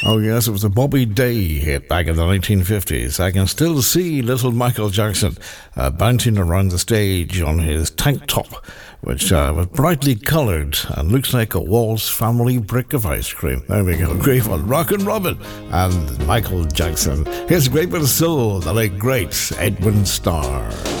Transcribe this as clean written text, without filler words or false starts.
Oh yes, it was a Bobby Day hit back in the 1950s. I can still see little Michael Jackson bouncing around the stage on his tank top, which was brightly coloured and looks like a Walsh family brick of ice cream. There we go, great one. Rockin' Robin and Michael Jackson. Here's a great bit of soul, the late great Edwin Starr.